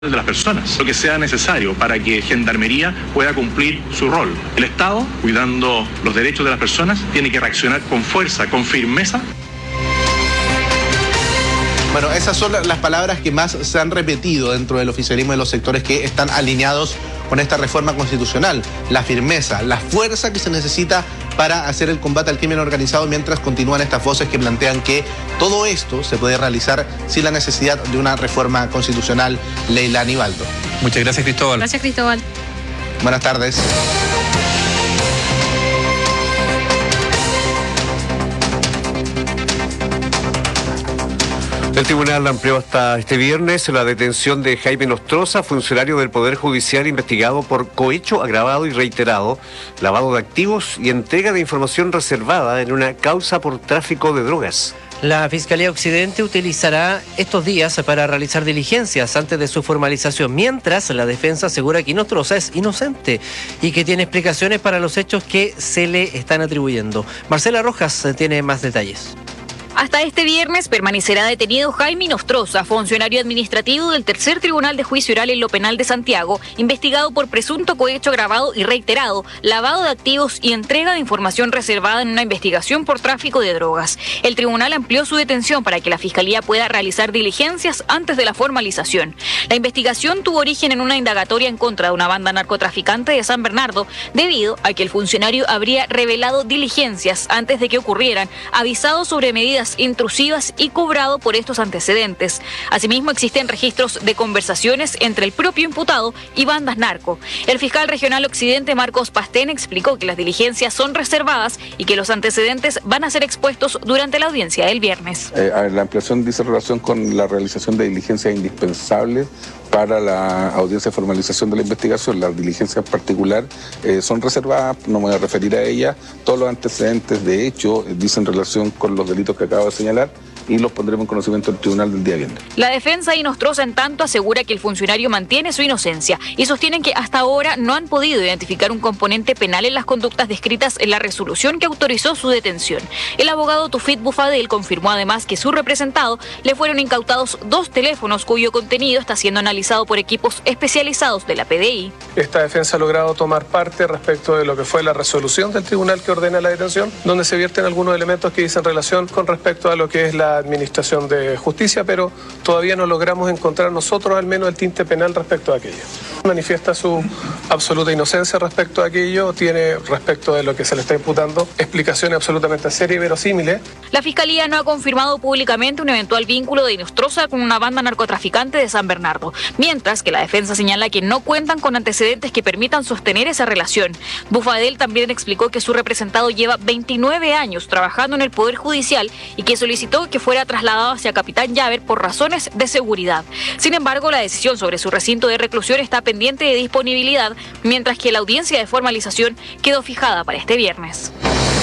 de las personas, lo que sea necesario para que Gendarmería pueda cumplir su rol. El Estado, cuidando los derechos de las personas, tiene que reaccionar con fuerza, con firmeza. Bueno, esas son las palabras que más se han repetido dentro del oficialismo de los sectores que están alineados con esta reforma constitucional. La firmeza, la fuerza que se necesita para hacer el combate al crimen organizado, mientras continúan estas voces que plantean que todo esto se puede realizar sin la necesidad de una reforma constitucional. Leila Aníbaldo. Muchas gracias, Cristóbal. Gracias, Cristóbal. Buenas tardes. El tribunal amplió hasta este viernes la detención de Jaime Nostroza, funcionario del Poder Judicial investigado por cohecho agravado y reiterado, lavado de activos y entrega de información reservada en una causa por tráfico de drogas. La Fiscalía Occidente utilizará estos días para realizar diligencias antes de su formalización, mientras la defensa asegura que Nostroza es inocente y que tiene explicaciones para los hechos que se le están atribuyendo. Marcela Rojas tiene más detalles. Hasta este viernes permanecerá detenido Jaime Nostroza, funcionario administrativo del Tercer Tribunal de Juicio Oral en lo Penal de Santiago, investigado por presunto cohecho agravado y reiterado, lavado de activos y entrega de información reservada en una investigación por tráfico de drogas. El tribunal amplió su detención para que la Fiscalía pueda realizar diligencias antes de la formalización. La investigación tuvo origen en una indagatoria en contra de una banda narcotraficante de San Bernardo, debido a que el funcionario habría revelado diligencias antes de que ocurrieran, avisado sobre medidas intrusivas y cobrado por estos antecedentes. Asimismo, existen registros de conversaciones entre el propio imputado y bandas narco. El fiscal regional Occidente, Marcos Pastén, explicó que las diligencias son reservadas y que los antecedentes van a ser expuestos durante la audiencia del viernes. La ampliación dice relación con la realización de diligencias indispensables para la audiencia de formalización de la investigación. Las diligencias en particular son reservadas, no me voy a referir a ellas. Todos los antecedentes, de hecho, dicen relación con los delitos que acabo de señalar y los pondremos en conocimiento del tribunal del día viernes. La defensa y Nostroza, en tanto, asegura que el funcionario mantiene su inocencia y sostienen que hasta ahora no han podido identificar un componente penal en las conductas descritas en la resolución que autorizó su detención. El abogado Tufit Bufadel confirmó además que su representado le fueron incautados 2 teléfonos cuyo contenido está siendo analizado por equipos especializados de la PDI. Esta defensa ha logrado tomar parte respecto de lo que fue la resolución del tribunal que ordena la detención, donde se vierten algunos elementos que dicen relación con respecto a lo que es la administración de justicia, pero todavía no logramos encontrar nosotros al menos el tinte penal respecto a aquello. Manifiesta su absoluta inocencia respecto a aquello, tiene respecto de lo que se le está imputando explicaciones absolutamente serias y verosímiles. La Fiscalía no ha confirmado públicamente un eventual vínculo de Nostroza con una banda narcotraficante de San Bernardo, mientras que la defensa señala que no cuentan con antecedentes que permitan sostener esa relación. Bufadel también explicó que su representado lleva 29 años trabajando en el Poder Judicial y que solicitó que fuera trasladado hacia Capitán Llaver por razones de seguridad. Sin embargo, la decisión sobre su recinto de reclusión está pendiente de disponibilidad, mientras que la audiencia de formalización quedó fijada para este viernes.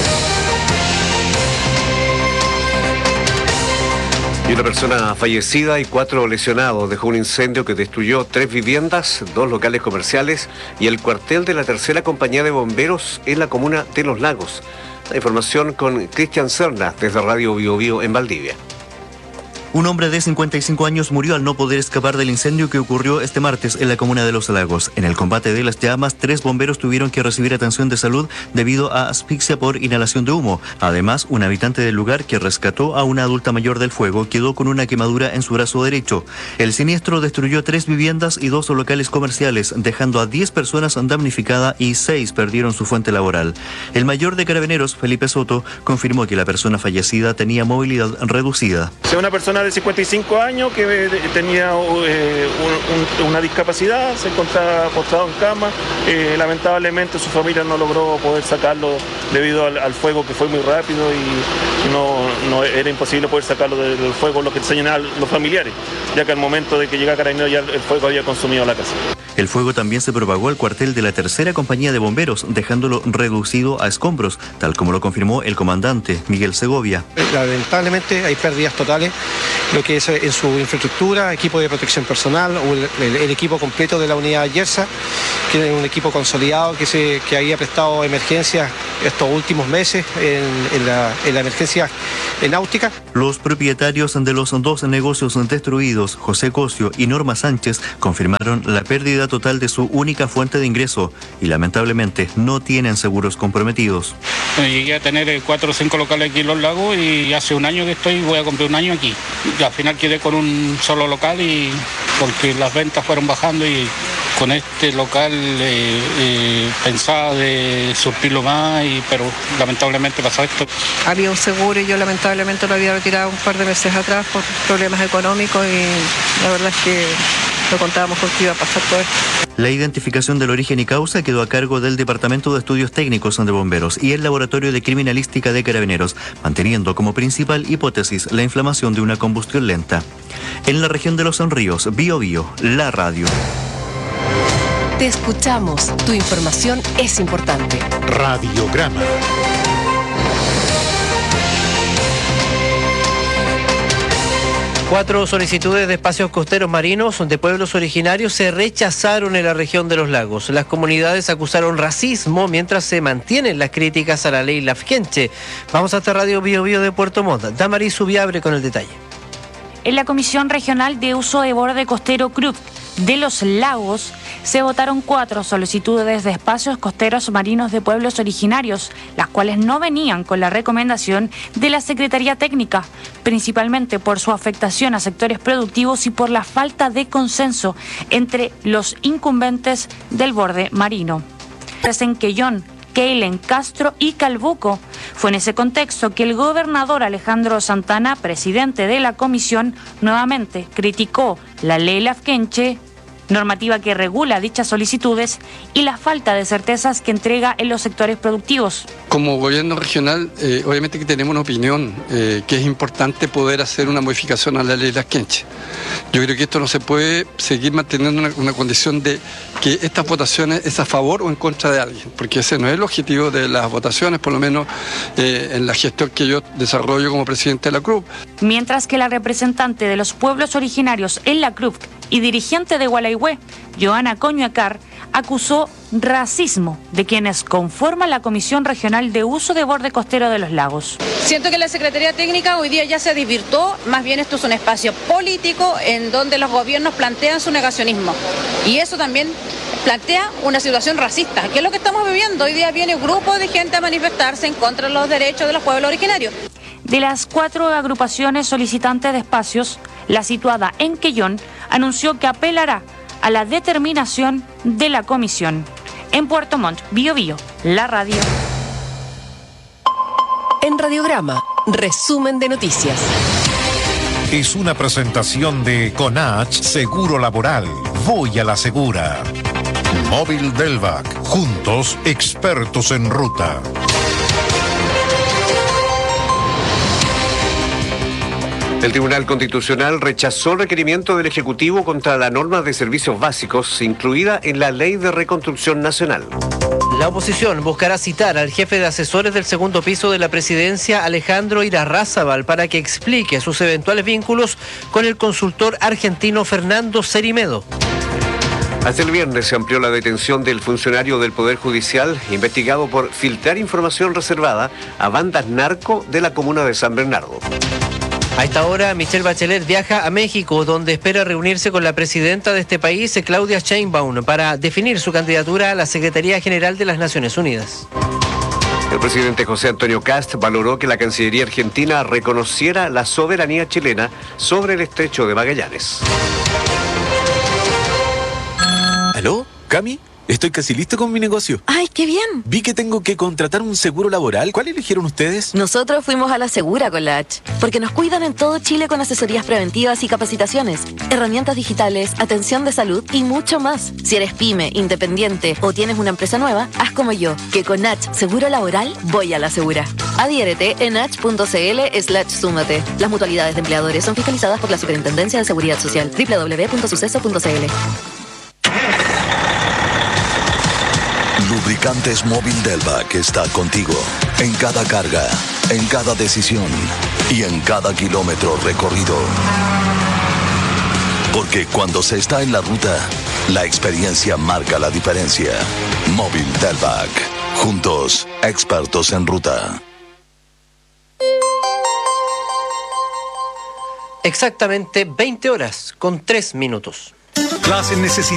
Y una persona fallecida y 4 lesionados dejó un incendio que destruyó 3 viviendas, 2 locales comerciales y el cuartel de la tercera compañía de bomberos en la comuna de Los Lagos. La información con Cristian Serna desde Radio Bio Bio en Valdivia. Un hombre de 55 años murió al no poder escapar del incendio que ocurrió este martes en la comuna de Los Lagos. En el combate de las llamas, 3 bomberos tuvieron que recibir atención de salud debido a asfixia por inhalación de humo. Además, un habitante del lugar que rescató a una adulta mayor del fuego quedó con una quemadura en su brazo derecho. El siniestro destruyó 3 viviendas y 2 locales comerciales, dejando a 10 personas damnificadas y 6 perdieron su fuente laboral. El mayor de Carabineros, Felipe Soto, confirmó que la persona fallecida tenía movilidad reducida. Una persona de 55 años que tenía una discapacidad, se encontraba postrado en cama. Lamentablemente su familia no logró poder sacarlo debido al fuego que fue muy rápido y no era imposible poder sacarlo del fuego, lo que señalaban los familiares, ya que al momento de que llega Carabineros ya el fuego había consumido la casa. El fuego también se propagó al cuartel de la tercera compañía de bomberos, dejándolo reducido a escombros, tal como lo confirmó el comandante Miguel Segovia. Lamentablemente hay pérdidas totales, lo que es en su infraestructura, equipo de protección personal o el equipo completo de la unidad Yersa, tienen un equipo consolidado que había prestado emergencias estos últimos meses en la emergencia náutica. Los propietarios de los dos negocios destruidos, José Cosio y Norma Sánchez, confirmaron la pérdida total de su única fuente de ingreso y lamentablemente no tienen seguros comprometidos. Bueno, llegué a tener 4 o 5 locales aquí en Los Lagos y hace un año que voy a cumplir un año aquí. Y al final quedé con un solo local y porque las ventas fueron bajando y con este local pensaba de surtirlo más, pero lamentablemente pasó esto. Había un seguro y yo lamentablemente lo había retirado un par de meses atrás por problemas económicos y la verdad es que no contábamos con que iba a pasar todo esto. La identificación del origen y causa quedó a cargo del Departamento de Estudios Técnicos de Bomberos y el Laboratorio de Criminalística de Carabineros, manteniendo como principal hipótesis la inflamación de una combustión lenta. En la región de Los Ríos, Bío Bío, la radio. Te escuchamos. Tu información es importante. Radiograma. Cuatro solicitudes de espacios costeros marinos de pueblos originarios se rechazaron en la región de Los Lagos. Las comunidades acusaron racismo mientras se mantienen las críticas a la ley Lafkenche. Vamos hasta Radio Bío Bío de Puerto Montt. Damaris Subiabre con el detalle. En la Comisión Regional de Uso de Borde Costero CRUB de Los Lagos se votaron 4 solicitudes de espacios costeros marinos de pueblos originarios, las cuales no venían con la recomendación de la Secretaría Técnica, principalmente por su afectación a sectores productivos y por la falta de consenso entre los incumbentes del borde marino. En Quellón, Keilen, Castro y Calbuco. Fue en ese contexto que el gobernador Alejandro Santana, presidente de la comisión, nuevamente criticó la ley Lafkenche, normativa que regula dichas solicitudes, y la falta de certezas que entrega en los sectores productivos. Como gobierno regional, obviamente que tenemos una opinión, que es importante poder hacer una modificación a la ley Lafkenche. Yo creo que esto no se puede seguir manteniendo una condición de que estas votaciones es a favor o en contra de alguien, porque ese no es el objetivo de las votaciones, por lo menos en la gestión que yo desarrollo como presidente de la CRUB. Mientras que la representante de los pueblos originarios en la CRUB y dirigente de Gualeguay, Joana Coñuecar, acusó racismo de quienes conforman la Comisión Regional de Uso de Borde Costero de Los Lagos. Siento que la Secretaría Técnica hoy día ya se desvirtuó, más bien esto es un espacio político en donde los gobiernos plantean su negacionismo. Y eso también plantea una situación racista, que es lo que estamos viviendo. Hoy día viene un grupo de gente a manifestarse en contra de los derechos de los pueblos originarios. De las 4 agrupaciones solicitantes de espacios, la situada en Quellón anunció que apelará a la determinación de la comisión. En Puerto Montt, Bío Bío, la radio. En Radiograma, resumen de noticias. Es una presentación de CONACH Seguro Laboral. Voy a la segura. Móvil Delvac. Juntos, expertos en ruta. El Tribunal Constitucional rechazó el requerimiento del Ejecutivo contra la norma de servicios básicos incluida en la Ley de Reconstrucción Nacional. La oposición buscará citar al jefe de asesores del segundo piso de la presidencia, Alejandro Irarrázaval, para que explique sus eventuales vínculos con el consultor argentino Fernando Cerimedo. Hasta el viernes se amplió la detención del funcionario del Poder Judicial investigado por filtrar información reservada a bandas narco de la comuna de San Bernardo. A esta hora, Michelle Bachelet viaja a México, donde espera reunirse con la presidenta de este país, Claudia Sheinbaum, para definir su candidatura a la Secretaría General de las Naciones Unidas. El presidente José Antonio Kast valoró que la Cancillería argentina reconociera la soberanía chilena sobre el estrecho de Magallanes. ¿Aló? ¿Cami? Estoy casi listo con mi negocio. ¡Ay, qué bien! Vi que tengo que contratar un seguro laboral. ¿Cuál eligieron ustedes? Nosotros fuimos a la Segura con la H, porque nos cuidan en todo Chile con asesorías preventivas y capacitaciones, herramientas digitales, atención de salud y mucho más. Si eres pyme, independiente o tienes una empresa nueva, haz como yo, que con H Seguro Laboral voy a la Segura. Adhiérete en h.cl/súmate. Las mutualidades de empleadores son fiscalizadas por la Superintendencia de Seguridad Social. www.suceso.cl. Lubricantes Móvil Delvac está contigo en cada carga, en cada decisión y en cada kilómetro recorrido. Porque cuando se está en la ruta, La experiencia marca la diferencia. Móvil Delvac. Juntos, expertos en ruta. Exactamente 20 horas con 3 minutos. Las necesidades